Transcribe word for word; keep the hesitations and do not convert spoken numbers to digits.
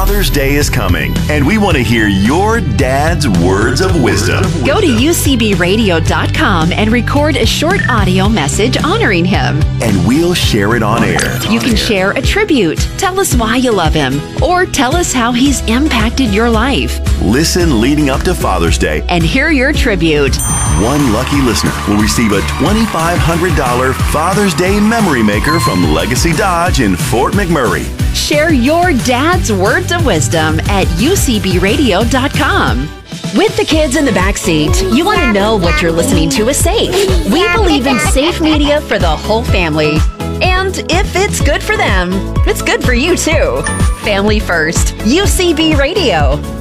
Father's Day is coming, and we want to hear your dad's words of wisdom. Go to U C B radio dot com and record a short audio message honoring him. And we'll share it on air. You can share a tribute, tell us why you love him, or tell us how he's impacted your life. Listen leading up to Father's Day and hear your tribute. One lucky listener will receive a twenty-five hundred dollars Father's Day Memory Maker from Legacy Dodge in Fort McMurray. Share your dad's words of wisdom at U C B radio dot com. With the kids in the backseat, you want to know what you're listening to is safe. We believe in safe media for the whole family. And if it's good for them, it's good for you too. Family first. U C B Radio.